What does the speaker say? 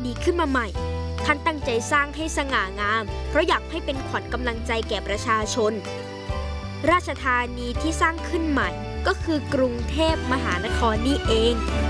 นีขึ้นมาใหม่ท่านตั้งใจสร้างให้สง่างามเพราะอยากให้เป็นขวัญกำลังใจแก่ประชาชนราชธานีที่สร้างขึ้นใหม่ก็คือกรุงเทพมหานครนี่เอง